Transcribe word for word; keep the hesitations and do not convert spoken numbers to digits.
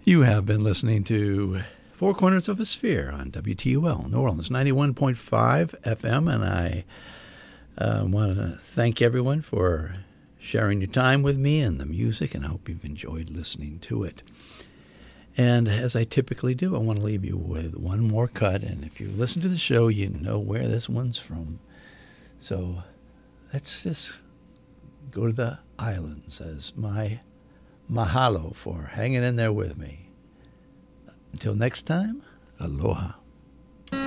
You have been listening to Four Corners of a Sphere on W T U L, New Orleans, ninety-one point five F M, and I uh, want to thank everyone for sharing your time with me and the music, and I hope you've enjoyed listening to it. And as I typically do, I want to leave you with one more cut, and if you listen to the show, you know where this one's from. So let's just go to the islands as my mahalo for hanging in there with me. Until next time, aloha.